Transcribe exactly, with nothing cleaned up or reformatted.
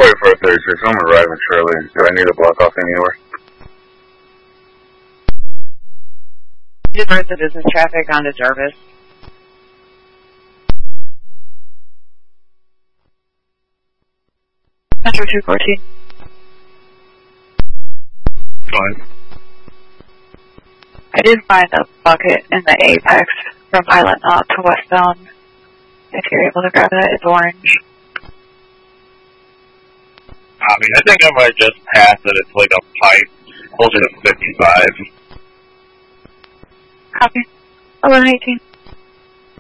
forty-four thirty-six, I'm arriving shortly. Do I need to block off anywhere? Divert the business traffic onto Jarvis. Metro two fourteen. Fine. I did find a bucket in the Apex from Island Knot to westbound. If you're able to grab that, it's orange. I mean, I think I might just pass it. It's like a pipe closer to fifty-five. Copy. eleven eighteen.